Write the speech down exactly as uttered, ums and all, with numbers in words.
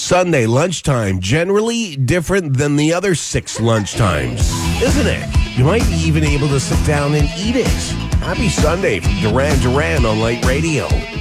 Sunday lunchtime, generally different than the other six lunchtimes, isn't it? You might be even able to sit down and eat it. Happy Sunday from Duran Duran on Light Radio.